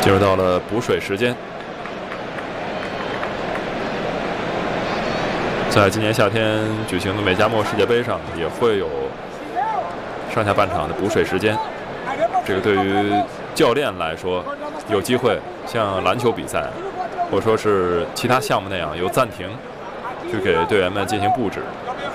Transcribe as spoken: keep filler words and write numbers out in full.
进入到了补水时间。在今年夏天举行的美加墨世界杯上，也会有上下半场的补水时间。这个对于教练来说，有机会像篮球比赛或者说是其他项目那样有暂停，去给队员们进行布置。